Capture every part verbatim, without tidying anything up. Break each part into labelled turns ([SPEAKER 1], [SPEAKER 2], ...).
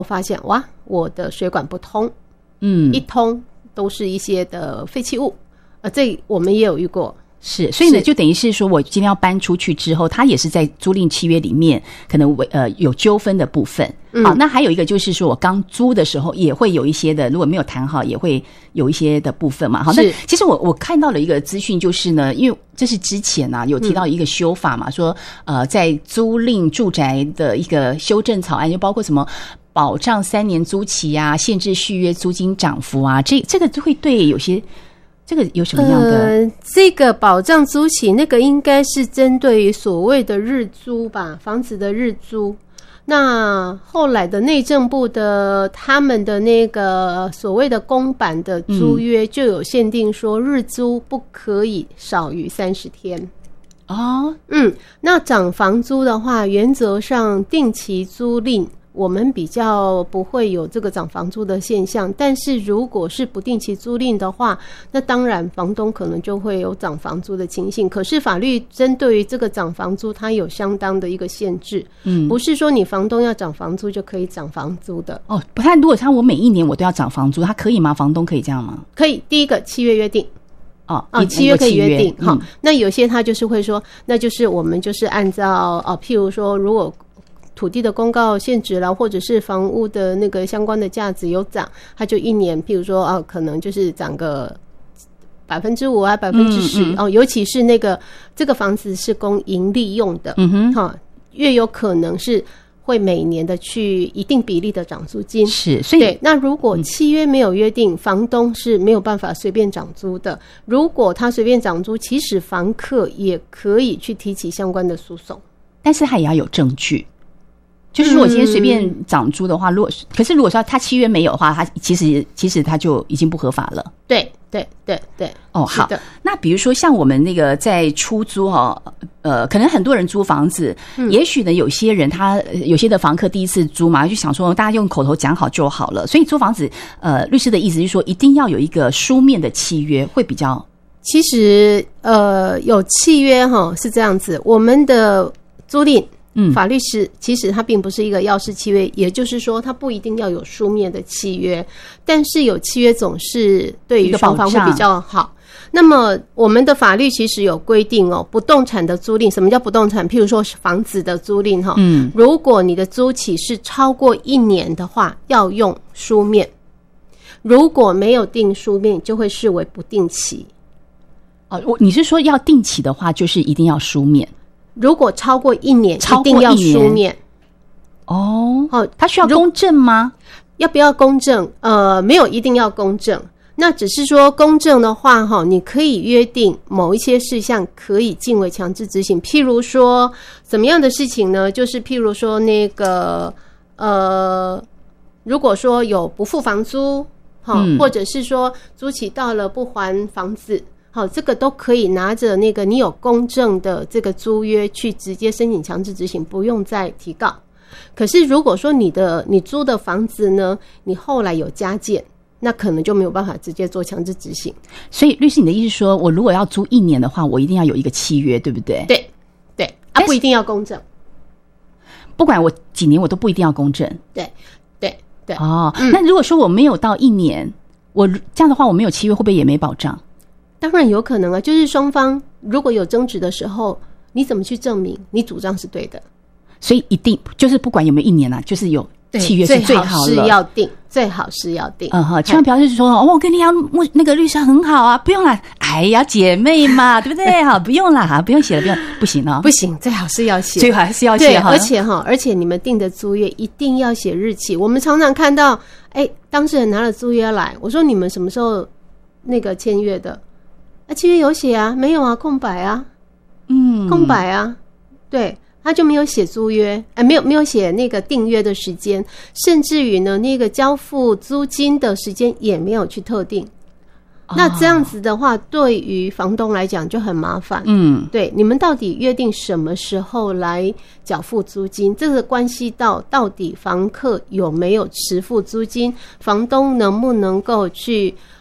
[SPEAKER 1] 我发现哇，我的水管不通，
[SPEAKER 2] 嗯，
[SPEAKER 1] 一通都是一些的废弃物，呃，这我们也有遇过。
[SPEAKER 2] 是，所以呢，就等于是说我今天要搬出去之后，它也是在租赁契约里面可能呃有纠纷的部分。嗯，好，那还有一个就是说我刚租的时候也会有一些的，如果没有谈好，也会有一些的部分嘛。好，那其实我我看到了一个资讯，就是呢，因为这是之前啊有提到一个修法嘛，嗯、说呃在租赁住宅的一个修正草案，就包括什么保障三年租期啊，限制续约租金涨幅啊，这这个就会对有些。这个有什么样的？
[SPEAKER 1] 呃，这个保障租期，那个应该是针对于所谓的日租吧，房子的日租。那后来的内政部的他们的那个所谓的公版的租约就有限定说，日租不可以少于三十天。
[SPEAKER 2] 哦，
[SPEAKER 1] 嗯，那涨房租的话，原则上定期租赁。我们比较不会有这个涨房租的现象，但是如果是不定期租赁的话，那当然房东可能就会有涨房租的情形。可是法律针对于这个涨房租，它有相当的一个限制，嗯，不是说你房东要涨房租就可以涨房租的。
[SPEAKER 2] 哦，不太，如果他我每一年我都要涨房租，他可以吗？房东可以这样吗？
[SPEAKER 1] 可以，第一个契约约定。
[SPEAKER 2] 哦，
[SPEAKER 1] 哦，契约可以约定。好、
[SPEAKER 2] 嗯，
[SPEAKER 1] 那有些他就是会说，那就是我们就是按照哦，譬如说，如果土地的公告限值啦，或者是房屋的那个相关的价值有涨，它就一年，譬如说啊，可能就是涨个百分之五啊，百分之十哦。尤其是那个这个房子是供盈利用的，嗯哼，哈、哦，越有可能是会每年的去一定比例的涨租金。
[SPEAKER 2] 是，所以
[SPEAKER 1] 对。那如果契约没有约定，房东是没有办法随便涨租的。如果他随便涨租，其实房客也可以去提起相关的诉讼，
[SPEAKER 2] 但是他也要有证据。就是如果今天随便涨租的话，如果可是如果说他契约没有的话，他其实其实他就已经不合法了。
[SPEAKER 1] 对对对对。
[SPEAKER 2] 哦，好。那比如说像我们那个在出租哦，呃，可能很多人租房子，嗯、也许呢有些人他有些的房客第一次租嘛，就想说大家用口头讲好就好了。所以租房子，呃，律师的意思是说一定要有一个书面的契约会比较。
[SPEAKER 1] 其实呃有契约哈是这样子，我们的租赁。嗯，法律是其实它并不是一个要式契约，也就是说它不一定要有书面的契约，但是有契约总是对于双方会比较好。那么我们的法律其实有规定哦，不动产的租赁，什么叫不动产？譬如说房子的租赁哈，嗯，如果你的租期是超过一年的话，要用书面；如果没有定书面，就会视为不定期。
[SPEAKER 2] 哦，我你是说要定期的话，就是一定要书面。
[SPEAKER 1] 如果超过一年，一定要书面。
[SPEAKER 2] 哦，哦，他需要公证吗？
[SPEAKER 1] 要不要公证？呃，没有一定要公证。那只是说公证的话，哈，你可以约定某一些事项可以进为强制执行。譬如说，怎么样的事情呢？就是譬如说那个呃，如果说有不付房租，哈、嗯，或者是说租期到了不还房子。好，这个都可以拿着那个你有公证的这个租约去直接申请强制执行，不用再提告。可是如果说你的你租的房子呢，你后来有加建，那可能就没有办法直接做强制执行。
[SPEAKER 2] 所以律师，你的意思是说，我如果要租一年的话，我一定要有一个契约，对不对？
[SPEAKER 1] 对对啊，不一定要公证，
[SPEAKER 2] 不管我几年，我都不一定要公证。
[SPEAKER 1] 对对对。
[SPEAKER 2] 哦、嗯，那如果说我没有到一年，我这样的话，我没有契约，会不会也没保障？
[SPEAKER 1] 当然有可能啊，就是双方如果有争执的时候，你怎么去证明你主张是对的？
[SPEAKER 2] 所以一定就是不管有没有一年啊，就是有契约是最好的，
[SPEAKER 1] 最好是要定，最好是要定。
[SPEAKER 2] 嗯哈，千万不要就是说哦，我跟你讲，那个律师很好啊，不用啦，哎呀，姐妹嘛，对不对？好，不用啦，不用写了，不用，不行哦，
[SPEAKER 1] 不行，最好是要写，
[SPEAKER 2] 最好是要写哈。
[SPEAKER 1] 而且哈，而且你们订的租约一定要写日期。我们常常看到，哎，当事人拿了租约来，我说你们什么时候那个签约的？啊，契约有写啊？没有啊，空白啊，嗯，空白啊，对，他就没有写租约，哎，没有没有写那个订约的时间，甚至于呢，那个交付租金的时间也没有去特定。哦、那这样子的话，对于房东来讲就很麻烦。嗯，对，你们到底约定什么时候来缴付租金？这个关系到到底房客有没有迟付租金，房东能不能够去。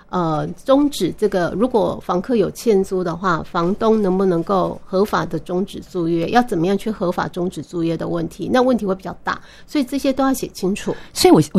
[SPEAKER 1] 呃终止这个，如果房客有欠租的话，房东能不能够合法的终止租约，要怎么样去合法终止租约的问题，那问题会比较大，所以这些都要写清楚。
[SPEAKER 2] 所以我